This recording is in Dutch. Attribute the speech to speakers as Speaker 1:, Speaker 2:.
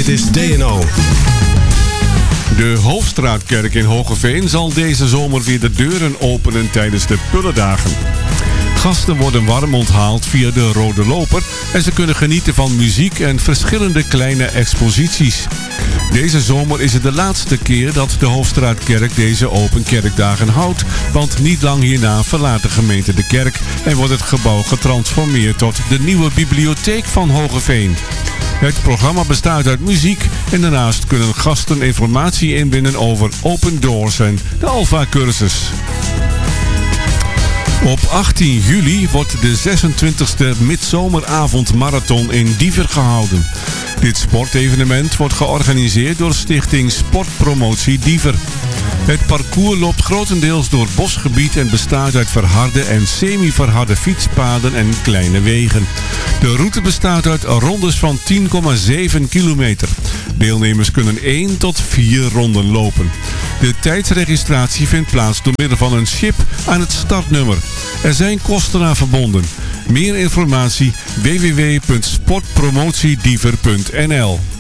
Speaker 1: Dit is DNO.
Speaker 2: De Hoofdstraatkerk in Hoogeveen zal deze zomer weer de deuren openen tijdens de Pullendagen. Gasten worden warm onthaald via de Rode Loper en ze kunnen genieten van muziek en verschillende kleine exposities. Deze zomer is het de laatste keer dat de Hoofdstraatkerk deze open kerkdagen houdt, want niet lang hierna verlaat de gemeente de kerk en wordt het gebouw getransformeerd tot de nieuwe bibliotheek van Hoogeveen. Het programma bestaat uit muziek en daarnaast kunnen gasten informatie inwinnen over Open Doors en de Alpha-cursus. Op 18 juli wordt de 26e Midzomeravondmarathon in Diever gehouden. Dit sportevenement wordt georganiseerd door Stichting Sportpromotie Diever. Het parcours loopt grotendeels door bosgebied en bestaat uit verharde en semi-verharde fietspaden en kleine wegen. De route bestaat uit rondes van 10,7 kilometer. Deelnemers kunnen 1 tot 4 ronden lopen. De tijdsregistratie vindt plaats door middel van een chip aan het startnummer. Er zijn kosten aan verbonden. Meer informatie www.sportpromotiediever.nl